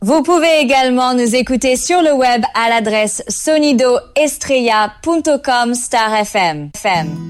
Vous pouvez également nous écouter sur le web à l'adresse sonidoestrella.com/FM.